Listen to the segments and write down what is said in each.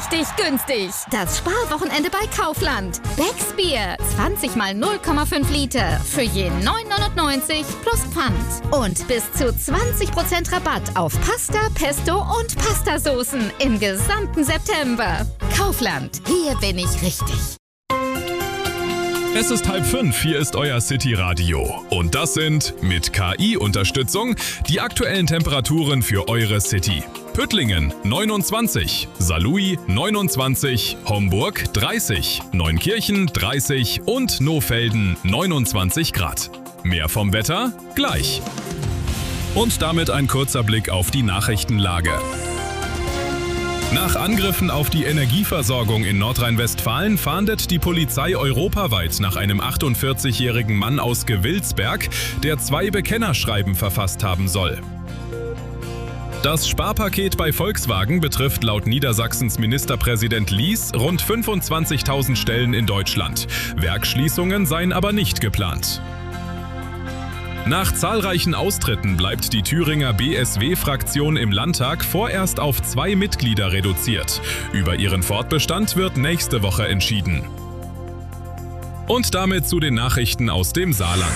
richtig günstig. Das Sparwochenende bei Kaufland. Becks Bier, 20 mal 0,5 Liter für je 9,99 plus Pfand. Und bis zu 20% Rabatt auf Pasta, Pesto und Pastasoßen im gesamten September. Kaufland, hier bin ich richtig. Es ist 4:30, hier ist euer City-Radio. Und das sind, mit KI-Unterstützung, die aktuellen Temperaturen für eure City. Püttlingen 29, Saarlouis 29, Homburg 30, Neunkirchen 30 und Nohfelden 29 Grad. Mehr vom Wetter gleich. Und damit ein kurzer Blick auf die Nachrichtenlage. Nach Angriffen auf die Energieversorgung in Nordrhein-Westfalen fahndet die Polizei europaweit nach einem 48-jährigen Mann aus Gewilsberg, der 2 Bekennerschreiben verfasst haben soll. Das Sparpaket bei Volkswagen betrifft laut Niedersachsens Ministerpräsident Lies rund 25.000 Stellen in Deutschland. Werksschließungen seien aber nicht geplant. Nach zahlreichen Austritten bleibt die Thüringer BSW-Fraktion im Landtag vorerst auf 2 Mitglieder reduziert. Über ihren Fortbestand wird nächste Woche entschieden. Und damit zu den Nachrichten aus dem Saarland.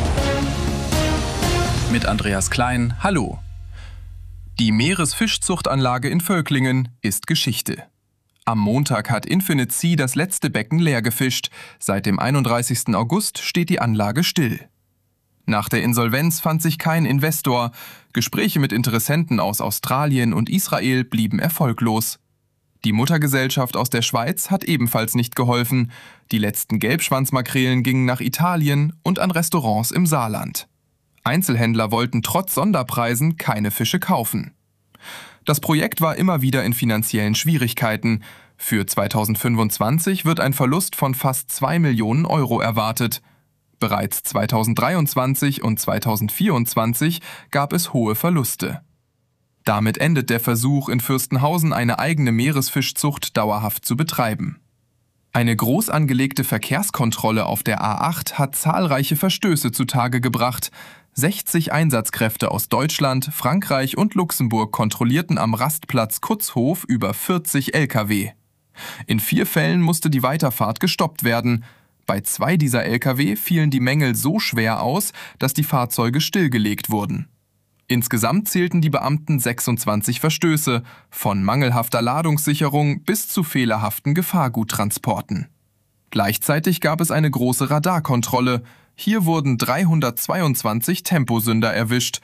Mit Andreas Klein, hallo. Die Meeresfischzuchtanlage in Völklingen ist Geschichte. Am Montag hat Infinite Sea das letzte Becken leer gefischt. Seit dem 31. August steht die Anlage still. Nach der Insolvenz fand sich kein Investor. Gespräche mit Interessenten aus Australien und Israel blieben erfolglos. Die Muttergesellschaft aus der Schweiz hat ebenfalls nicht geholfen. Die letzten Gelbschwanzmakrelen gingen nach Italien und an Restaurants im Saarland. Einzelhändler wollten trotz Sonderpreisen keine Fische kaufen. Das Projekt war immer wieder in finanziellen Schwierigkeiten. Für 2025 wird ein Verlust von fast 2 Millionen Euro erwartet. Bereits 2023 und 2024 gab es hohe Verluste. Damit endet der Versuch, in Fürstenhausen eine eigene Meeresfischzucht dauerhaft zu betreiben. Eine groß angelegte Verkehrskontrolle auf der A8 hat zahlreiche Verstöße zutage gebracht. 60 Einsatzkräfte aus Deutschland, Frankreich und Luxemburg kontrollierten am Rastplatz Kutzhof über 40 Lkw. In 4 Fällen musste die Weiterfahrt gestoppt werden. Bei 2 dieser Lkw fielen die Mängel so schwer aus, dass die Fahrzeuge stillgelegt wurden. Insgesamt zählten die Beamten 26 Verstöße, von mangelhafter Ladungssicherung bis zu fehlerhaften Gefahrguttransporten. Gleichzeitig gab es eine große Radarkontrolle. Hier wurden 322 Temposünder erwischt.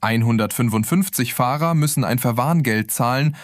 155 Fahrer müssen ein Verwarngeld zahlen,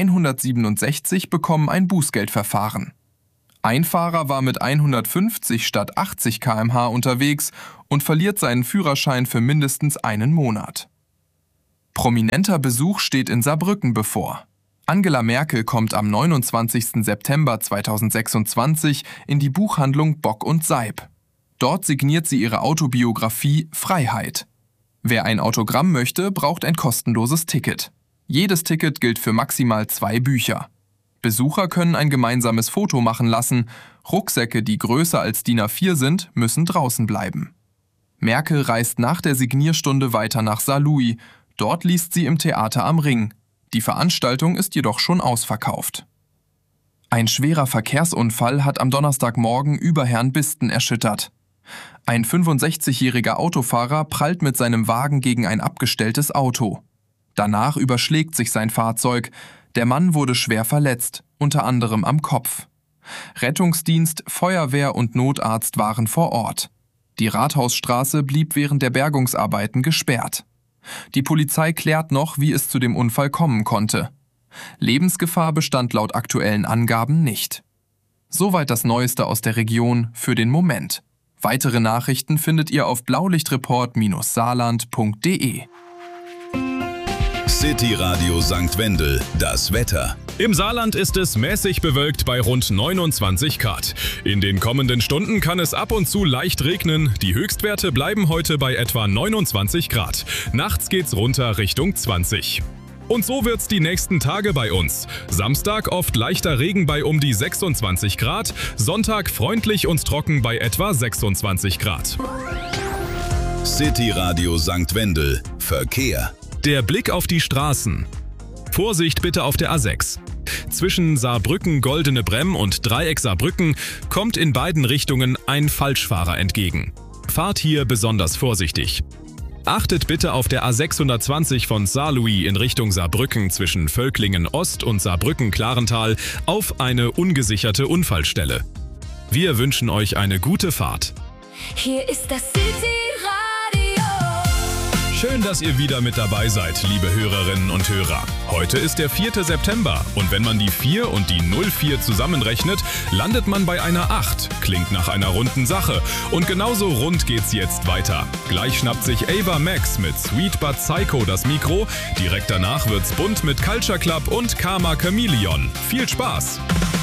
167 bekommen ein Bußgeldverfahren. Ein Fahrer war mit 150 statt 80 km/h unterwegs und verliert seinen Führerschein für mindestens einen Monat. Prominenter Besuch steht in Saarbrücken bevor. Angela Merkel kommt am 29. September 2026 in die Buchhandlung Bock und Seib. Dort signiert sie ihre Autobiografie Freiheit. Wer ein Autogramm möchte, braucht ein kostenloses Ticket. Jedes Ticket gilt für maximal 2 Bücher. Besucher können ein gemeinsames Foto machen lassen. Rucksäcke, die größer als DIN A4 sind, müssen draußen bleiben. Merkel reist nach der Signierstunde weiter nach Saarlouis. Dort liest sie im Theater am Ring. Die Veranstaltung ist jedoch schon ausverkauft. Ein schwerer Verkehrsunfall hat am Donnerstagmorgen Überherrnbisten erschüttert. Ein 65-jähriger Autofahrer prallt mit seinem Wagen gegen ein abgestelltes Auto. Danach überschlägt sich sein Fahrzeug. Der Mann wurde schwer verletzt, unter anderem am Kopf. Rettungsdienst, Feuerwehr und Notarzt waren vor Ort. Die Rathausstraße blieb während der Bergungsarbeiten gesperrt. Die Polizei klärt noch, wie es zu dem Unfall kommen konnte. Lebensgefahr bestand laut aktuellen Angaben nicht. Soweit das Neueste aus der Region für den Moment. Weitere Nachrichten findet ihr auf blaulichtreport-saarland.de. City Radio St. Wendel, das Wetter. Im Saarland ist es mäßig bewölkt bei rund 29 Grad. In den kommenden Stunden kann es ab und zu leicht regnen. Die Höchstwerte bleiben heute bei etwa 29 Grad. Nachts geht's runter Richtung 20. Und so wird's die nächsten Tage bei uns. Samstag oft leichter Regen bei um die 26 Grad, Sonntag freundlich und trocken bei etwa 26 Grad. City Radio St. Wendel, Verkehr. Der Blick auf die Straßen. Vorsicht bitte auf der A6. Zwischen Saarbrücken-Goldene Bremm und Dreieck Saarbrücken kommt in beiden Richtungen ein Falschfahrer entgegen. Fahrt hier besonders vorsichtig. Achtet bitte auf der A620 von Saarlouis in Richtung Saarbrücken zwischen Völklingen Ost und Saarbrücken-Klarental auf eine ungesicherte Unfallstelle. Wir wünschen euch eine gute Fahrt. Hier ist das City-Radio. Schön, dass ihr wieder mit dabei seid, liebe Hörerinnen und Hörer. Heute ist der 4. September und wenn man die 4 und die 04 zusammenrechnet, landet man bei einer 8. Klingt nach einer runden Sache. Und genauso rund geht's jetzt weiter. Gleich schnappt sich Ava Max mit Sweet But Psycho das Mikro. Direkt danach wird's bunt mit Culture Club und Karma Chameleon. Viel Spaß!